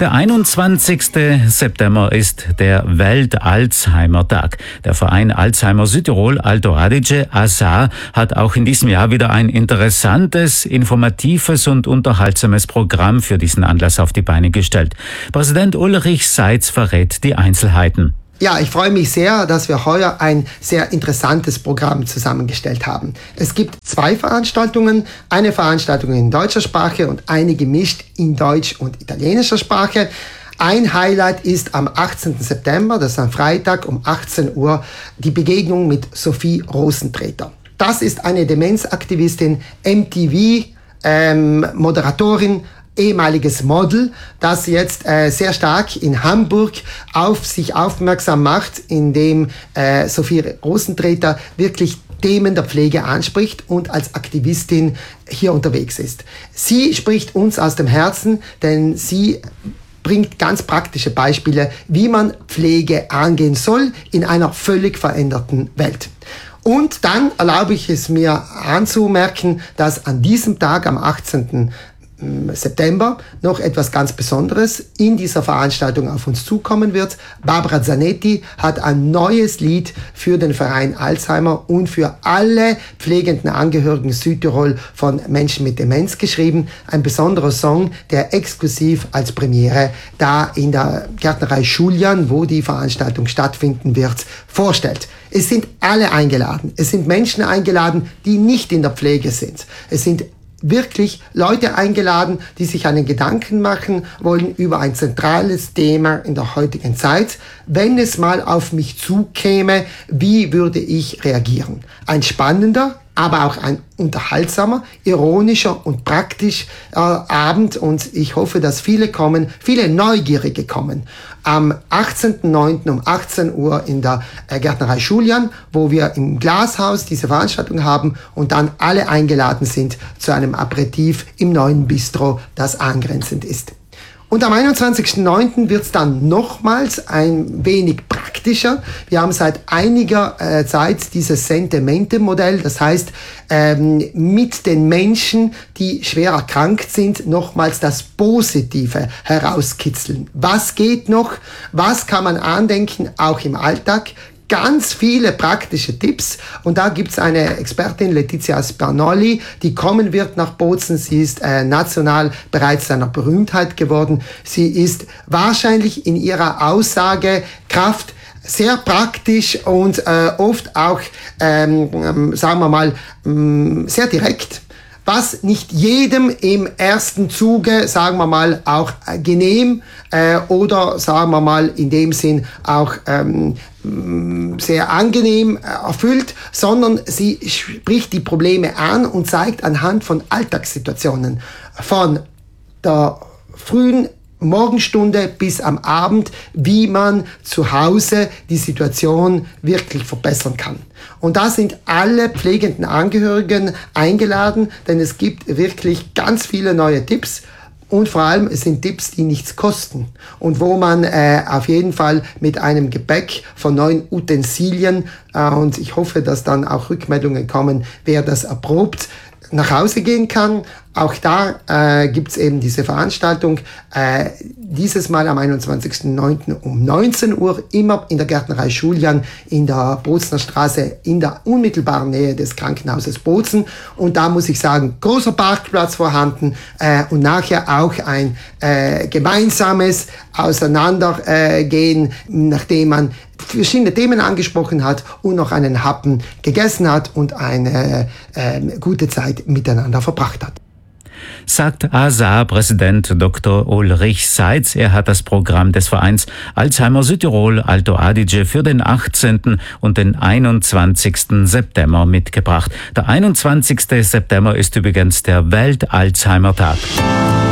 Der 21. September ist der Welt-Alzheimer-Tag. Der Verein Alzheimer Südtirol Alto Adige ASA hat auch in diesem Jahr wieder ein interessantes, informatives und unterhaltsames Programm für diesen Anlass auf die Beine gestellt. Präsident Ulrich Seitz verrät die Einzelheiten. Ja, ich freue mich sehr, dass wir heuer ein sehr interessantes Programm zusammengestellt haben. Es gibt 2 Veranstaltungen, eine Veranstaltung in deutscher Sprache und eine gemischt in deutsch und italienischer Sprache. Ein Highlight ist am 18. September, das ist am Freitag um 18 Uhr, die Begegnung mit Sophie Rosentreter. Das ist eine Demenzaktivistin, MTV-Moderatorin, ehemaliges Model, das jetzt sehr stark in Hamburg auf sich aufmerksam macht, indem Sophie Rosentreter wirklich Themen der Pflege anspricht und als Aktivistin hier unterwegs ist. Sie spricht uns aus dem Herzen, denn sie bringt ganz praktische Beispiele, wie man Pflege angehen soll in einer völlig veränderten Welt. Und dann erlaube ich es mir anzumerken, dass an diesem Tag, am 18. September, noch etwas ganz Besonderes in dieser Veranstaltung auf uns zukommen wird. Barbara Zanetti hat ein neues Lied für den Verein Alzheimer und für alle pflegenden Angehörigen Südtirol von Menschen mit Demenz geschrieben. Ein besonderer Song, der exklusiv als Premiere da in der Gärtnerei Julian, wo die Veranstaltung stattfinden wird, vorstellt. Es sind alle eingeladen. Es sind Menschen eingeladen, die nicht in der Pflege sind. Es sind wirklich Leute eingeladen, die sich einen Gedanken machen wollen über ein zentrales Thema in der heutigen Zeit. Wenn es mal auf mich zukäme, wie würde ich reagieren? Ein spannender, aber auch ein unterhaltsamer, ironischer und praktisch Abend, und ich hoffe, dass viele kommen, viele Neugierige kommen. Am 18.09. um 18 Uhr in der Gärtnerei Julian, wo wir im Glashaus diese Veranstaltung haben und dann alle eingeladen sind zu einem Aperitif im neuen Bistro, das angrenzend ist. Und am 21.09. wird es dann nochmals ein wenig praktischer. Wir haben seit einiger Zeit dieses Sentimente-Modell, das heißt, mit den Menschen, die schwer erkrankt sind, nochmals das Positive herauskitzeln. Was geht noch? Was kann man andenken, auch im Alltag? Ganz viele praktische Tipps, und da gibt's eine Expertin, Letizia Spanoli, die kommen wird nach Bozen. Sie ist national bereits einer Berühmtheit geworden. Sie ist wahrscheinlich in ihrer Aussagekraft sehr praktisch und oft auch, sagen wir mal, sehr direkt, was nicht jedem im ersten Zuge, sagen wir mal, auch genehm oder, sagen wir mal, in dem Sinn auch sehr angenehm erfüllt, sondern sie spricht die Probleme an und zeigt anhand von Alltagssituationen von der frühen Morgenstunde bis am Abend, wie man zu Hause die Situation wirklich verbessern kann. Und da sind alle pflegenden Angehörigen eingeladen, denn es gibt wirklich ganz viele neue Tipps. Und vor allem, es sind Tipps, die nichts kosten und wo man auf jeden Fall mit einem Gepäck von neuen Utensilien, und ich hoffe, dass dann auch Rückmeldungen kommen, wer das erprobt, nach Hause gehen kann. Auch da gibt's eben diese Veranstaltung, dieses Mal am 21.09. um 19 Uhr, immer in der Gärtnerei Julian in der Bozner Straße, in der unmittelbaren Nähe des Krankenhauses Bozen. Und da muss ich sagen, großer Parkplatz vorhanden und nachher auch ein gemeinsames Auseinandergehen, nachdem man verschiedene Themen angesprochen hat und noch einen Happen gegessen hat und eine gute Zeit miteinander verbracht hat. Sagt ASA-Präsident Dr. Ulrich Seitz. Er hat das Programm des Vereins Alzheimer Südtirol Alto Adige für den 18. und den 21. September mitgebracht. Der 21. September ist übrigens der Welt-Alzheimer-Tag.